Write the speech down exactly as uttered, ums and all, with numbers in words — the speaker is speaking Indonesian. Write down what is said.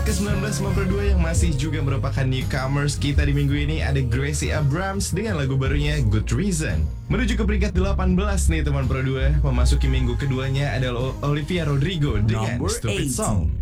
ke sembilan belas teman Pro dua yang masih juga merupakan newcomers kita di minggu ini ada Gracie Abrams dengan lagu barunya Good Reason. Menuju ke peringkat delapan belas nih teman Pro dua, memasuki minggu keduanya adalah Olivia Rodrigo dengan Number Stupid eight. Song.